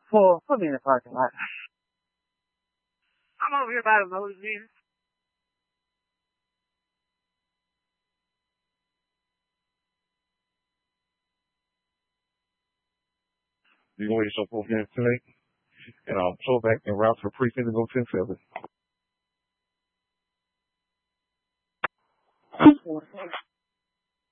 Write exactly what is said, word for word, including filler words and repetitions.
Pull, put me in the parking lot. I'm over here by the Moses Venus. You gonna wait yourself over here tonight? And I'll pull back and route to the precinct and go ten seven.